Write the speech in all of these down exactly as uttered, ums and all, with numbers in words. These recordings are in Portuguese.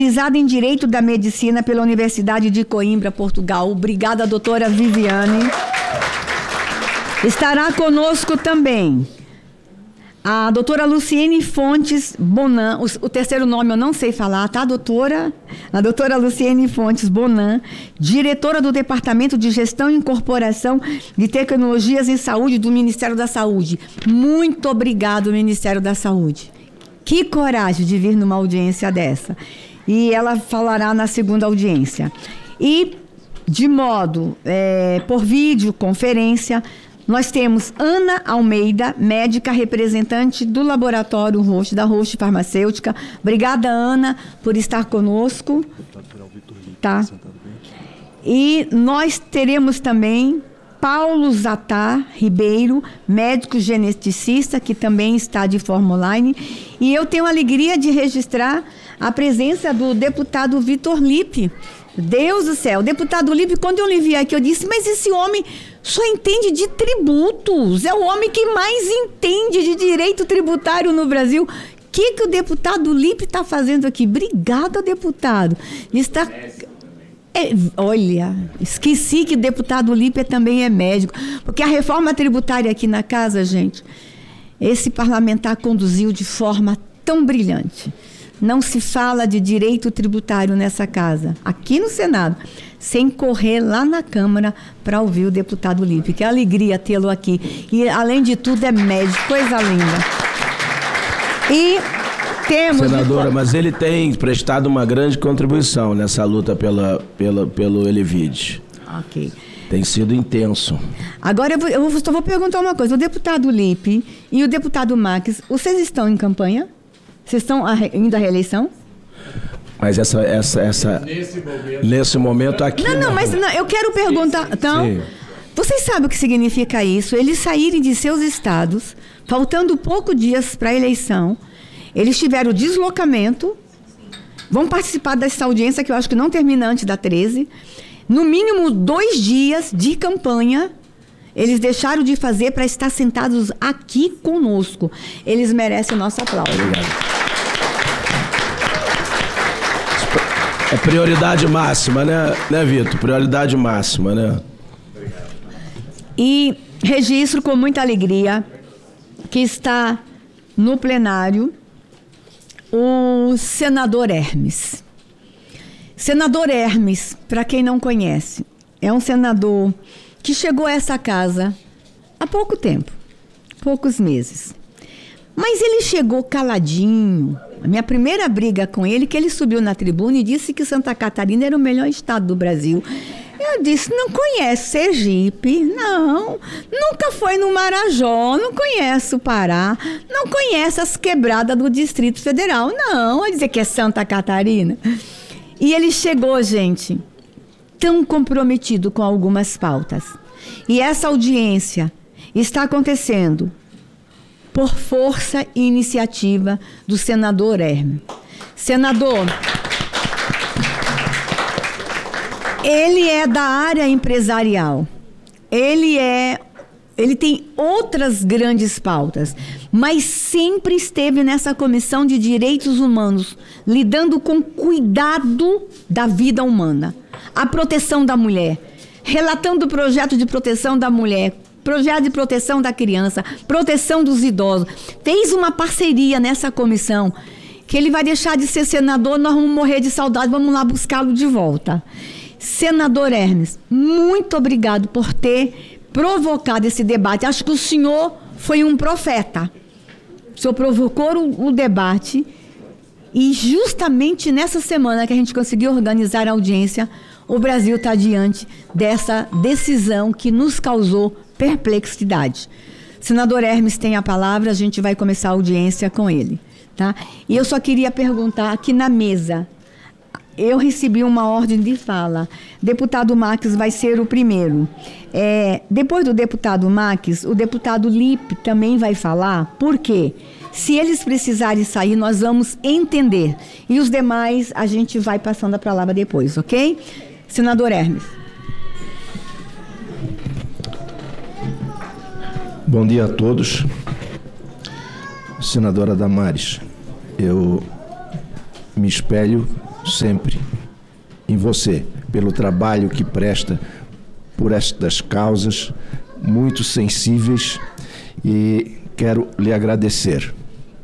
Especializada em Direito da Medicina pela Universidade de Coimbra, Portugal. Obrigada, doutora Viviane. Estará conosco também a doutora Luciene Fontes Bonan, o, o terceiro nome eu não sei falar, tá, doutora? A doutora Luciene Fontes Bonan, diretora do Departamento de Gestão e Incorporação de Tecnologias em Saúde do Ministério da Saúde. Muito obrigado, Ministério da Saúde. Que coragem de vir numa audiência dessa. E ela falará na segunda audiência. E, de modo, é, por videoconferência, nós temos Ana Almeida, médica representante do Laboratório Roche, da Roche Farmacêutica. Obrigada, Ana, por estar conosco. Tá. E nós teremos também Paulo Zatar Ribeiro, médico geneticista, que também está de forma online. E eu tenho a alegria de registrar a presença do deputado Vitor Lippe. Deus do céu, deputado Lippe, quando eu lhe vi aqui, eu disse, mas esse homem só entende de tributos, é o homem que mais entende de direito tributário no Brasil. O que, que o deputado Lippe está fazendo aqui? Obrigada, deputado. Está... É, olha, esqueci que o deputado Lippe também é médico, porque a reforma tributária aqui na casa, gente, esse parlamentar conduziu de forma tão brilhante. Não se fala de direito tributário nessa casa, aqui no Senado, sem correr lá na Câmara para ouvir o deputado Lippe. Que alegria tê-lo aqui. E, além de tudo, é médico, coisa linda. E temos... Senadora, de... mas ele tem prestado uma grande contribuição nessa luta pela, pela, pelo Elevide. Ok. Tem sido intenso. Agora, eu, vou, eu só vou perguntar uma coisa. O deputado Lippe e o deputado Max, vocês estão em campanha? Vocês estão indo à reeleição? Mas essa... essa, essa nesse, momento, nesse momento aqui... Não, não, mas não, eu quero perguntar... Sim, sim. Então, sim. Vocês sabem o que significa isso? Eles saírem de seus estados, faltando poucos dias para a eleição, eles tiveram deslocamento, vão participar dessa audiência, que eu acho que não termina antes da treze, no mínimo dois dias de campanha, eles deixaram de fazer para estar sentados aqui conosco. Eles merecem o nosso aplauso. Obrigado. É prioridade máxima, né, né, Vitor? Prioridade máxima, né? E registro com muita alegria que está no plenário o senador Hermes. Senador Hermes, para quem não conhece, é um senador que chegou a essa casa há pouco tempo, poucos meses. Mas ele chegou caladinho. A minha primeira briga com ele, que ele subiu na tribuna e disse que Santa Catarina era o melhor estado do Brasil. Eu disse, não conhece Sergipe, não, nunca foi no Marajó, não conhece o Pará, não conhece as quebradas do Distrito Federal, não, vai dizer que é Santa Catarina. E ele chegou, gente, tão comprometido com algumas pautas. E essa audiência está acontecendo por força e iniciativa do senador Hermes. Senador, ele é da área empresarial, ele é, ele tem outras grandes pautas, mas sempre esteve nessa comissão de direitos humanos, lidando com cuidado da vida humana, a proteção da mulher, relatando o projeto de proteção da mulher, projeto de proteção da criança, proteção dos idosos. Fez uma parceria nessa comissão, que ele vai deixar de ser senador, nós vamos morrer de saudade, vamos lá buscá-lo de volta. Senador Hermes, muito obrigado por ter provocado esse debate. Acho que o senhor foi um profeta. O senhor provocou o, o debate e justamente nessa semana que a gente conseguiu organizar a audiência, o Brasil está diante dessa decisão que nos causou perplexidade. Senador Hermes tem a palavra, a gente vai começar a audiência com ele. Tá? E eu só queria perguntar aqui na mesa, eu recebi uma ordem de fala. Deputado Max vai ser o primeiro. É, depois do deputado Max, o deputado Lippe também vai falar. Por quê? Se eles precisarem sair, nós vamos entender. E os demais, a gente vai passando a palavra depois, ok? Senador Hermes. Bom dia a todos. Senadora Damares, eu me espelho sempre em você, pelo trabalho que presta por estas causas muito sensíveis, e quero lhe agradecer.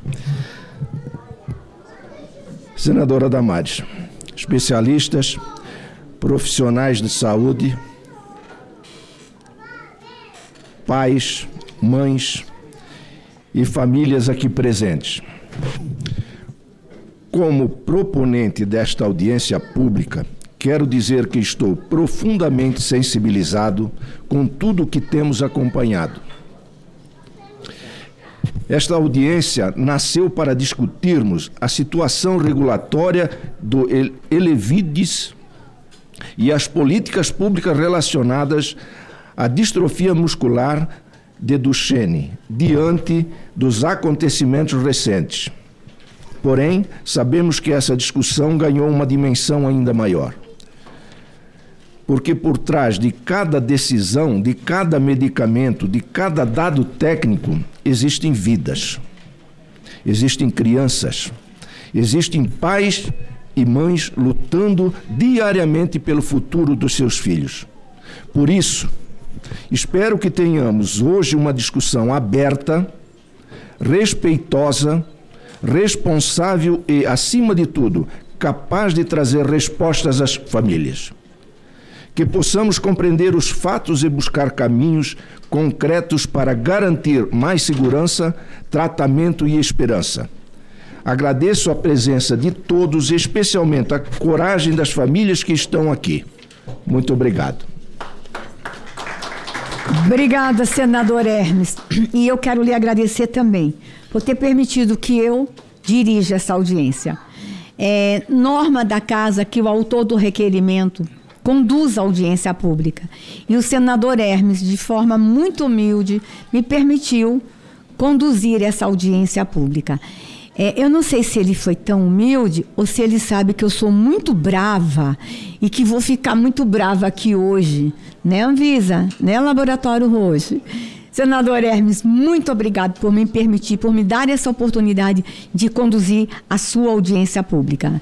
Senadora Damares, especialistas, profissionais de saúde, pais, mães e famílias aqui presentes. Como proponente desta audiência pública, quero dizer que estou profundamente sensibilizado com tudo o que temos acompanhado. Esta audiência nasceu para discutirmos a situação regulatória do Elevidys e as políticas públicas relacionadas à distrofia muscular de Duchenne, diante dos acontecimentos recentes. Porém, sabemos que essa discussão ganhou uma dimensão ainda maior. Porque por trás de cada decisão, de cada medicamento, de cada dado técnico, existem vidas, existem crianças, existem pais e mães lutando diariamente pelo futuro dos seus filhos. Por isso, espero que tenhamos hoje uma discussão aberta, respeitosa, responsável e, acima de tudo, capaz de trazer respostas às famílias. Que possamos compreender os fatos e buscar caminhos concretos para garantir mais segurança, tratamento e esperança. Agradeço a presença de todos, especialmente a coragem das famílias que estão aqui. Muito obrigado. Obrigada, senador Hermes. E eu quero lhe agradecer também por ter permitido que eu dirija essa audiência. É norma da casa que o autor do requerimento conduz a audiência pública. E o senador Hermes, de forma muito humilde, me permitiu conduzir essa audiência pública. É, eu não sei se ele foi tão humilde ou se ele sabe que eu sou muito brava e que vou ficar muito brava aqui hoje, né, Anvisa? Né, Laboratório Roche? Senador Hermes, muito obrigado por me permitir, por me dar essa oportunidade de conduzir a sua audiência pública.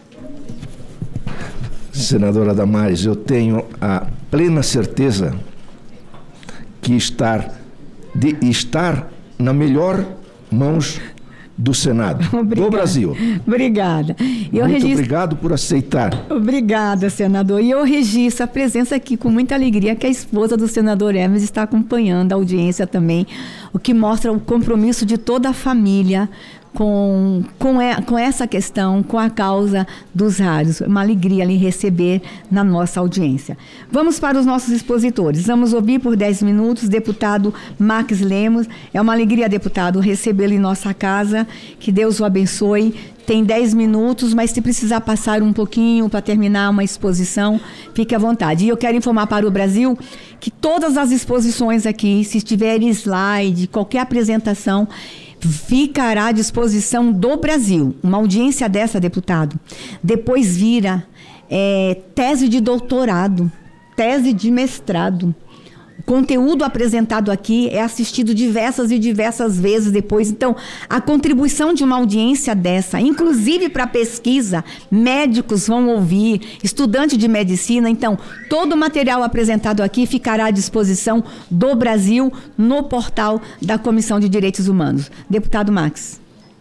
Senadora Damares, eu tenho a plena certeza que estar, de estar na melhor mãos do Senado, obrigada, do Brasil. Obrigada. Eu muito registro... obrigado por aceitar. Obrigada, senador. E eu registro a presença aqui com muita alegria que a esposa do senador Hermes está acompanhando a audiência também, o que mostra o compromisso de toda a família com, com, com essa questão, com a causa dos rádios. Uma alegria lhe receber na nossa audiência. Vamos para os nossos expositores. Vamos ouvir por dez minutos o deputado Max Lemos. É uma alegria, deputado, recebê-lo em nossa casa. Que Deus o abençoe. Tem dez minutos, mas se precisar passar um pouquinho para terminar uma exposição, fique à vontade. E eu quero informar para o Brasil que todas as exposições aqui, se tiver slide, qualquer apresentação, ficará à disposição do Brasil. Uma audiência dessa, deputado, depois vira é, tese de doutorado, tese de mestrado. O conteúdo apresentado aqui é assistido diversas e diversas vezes depois. Então, a contribuição de uma audiência dessa, inclusive para pesquisa, médicos vão ouvir, estudante de medicina. Então, todo o material apresentado aqui ficará à disposição do Brasil no portal da Comissão de Direitos Humanos. Deputado Max.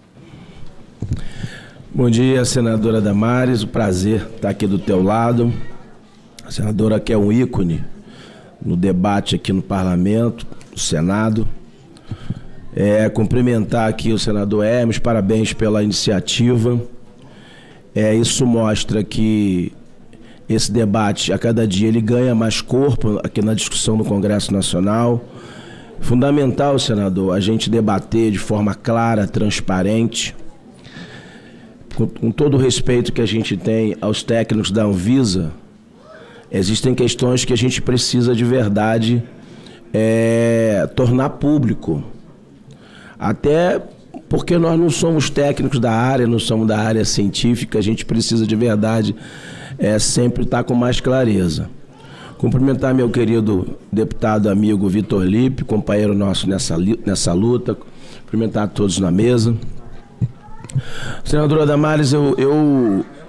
Bom dia, senadora Damares. O prazer estar aqui do teu lado. A senadora que é um ícone no debate aqui no Parlamento, no Senado. É, cumprimentar aqui o senador Hermes, parabéns pela iniciativa. É, isso mostra que esse debate, a cada dia, ele ganha mais corpo aqui na discussão no Congresso Nacional. Fundamental, senador, a gente debater de forma clara, transparente, com, com todo o respeito que a gente tem aos técnicos da Anvisa. Existem questões que a gente precisa de verdade é, tornar público. Até porque nós não somos técnicos da área, não somos da área científica, a gente precisa de verdade é, sempre estar com mais clareza. Cumprimentar meu querido deputado amigo Vitor Lippe, companheiro nosso nessa, nessa luta. Cumprimentar todos na mesa. Senadora Damares, eu... eu